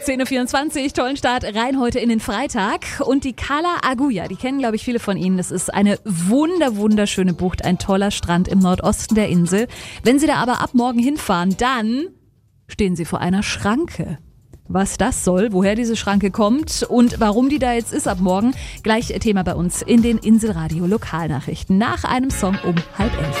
10.24 Uhr, tollen Start rein heute in den Freitag. Und die Cala Aguja, die kennen, glaube ich, viele von Ihnen. Das ist eine wunderschöne Bucht, ein toller Strand im Nordosten der Insel. Wenn Sie da aber ab morgen hinfahren, dann stehen Sie vor einer Schranke. Was das soll, woher diese Schranke kommt und warum die da jetzt ist ab morgen, gleich Thema bei uns in den Inselradio Lokalnachrichten nach einem Song um 10:30.